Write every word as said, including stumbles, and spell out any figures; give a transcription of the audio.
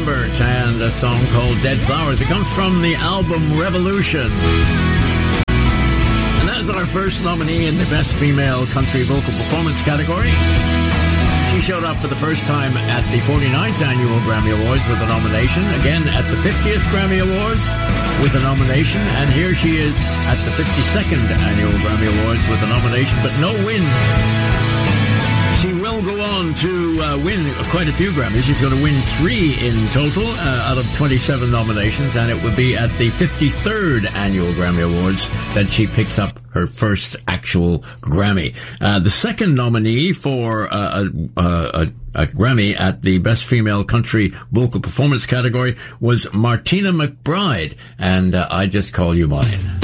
Lambert and a song called Dead Flowers. It comes from the album Revolution. And that is our first nominee in the Best Female Country Vocal Performance category. She showed up for the first time at the forty-ninth Annual Grammy Awards with a nomination. Again, at the fiftieth Grammy Awards with a nomination. And here she is at the fifty-second Annual Grammy Awards with a nomination, but no win. She will go on to uh, win quite a few Grammys. She's going to win three in total uh, out of twenty-seven nominations, and it would be at the fifty-third Annual Grammy Awards that she picks up her first actual Grammy. Uh, the second nominee for uh, a, a, a Grammy at the Best Female Country Vocal Performance category was Martina McBride, and uh, I Just Call You Mine.